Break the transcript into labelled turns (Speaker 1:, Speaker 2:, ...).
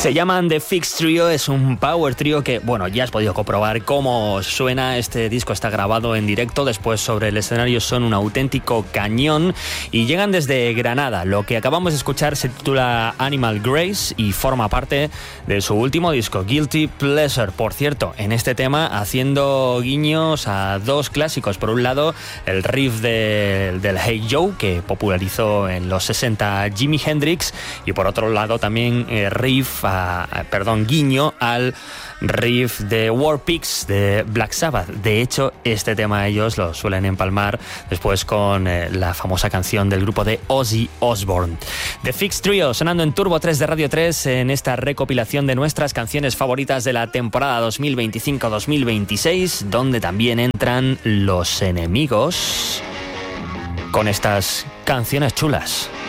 Speaker 1: Se llaman The Fix Trio, es un power trio que, bueno, ya has podido comprobar cómo suena. Este disco está grabado en directo, después sobre el escenario son un auténtico cañón y llegan desde Granada. Lo que acabamos de escuchar se titula Animal Grace y forma parte de su último disco, Guilty Pleasure. Por cierto, en este tema haciendo guiños a dos clásicos. Por un lado, el riff del Hey Joe, que popularizó en los 60 Jimi Hendrix, y por otro lado también guiño al riff de War Pigs de Black Sabbath. De hecho, este tema ellos lo suelen empalmar después con la famosa canción del grupo de Ozzy Osbourne. The Fix Trio sonando en Turbo 3 de Radio 3 en esta recopilación de nuestras canciones favoritas de la temporada 2025-2026, donde también entran Los Enemigos con estas canciones chulas.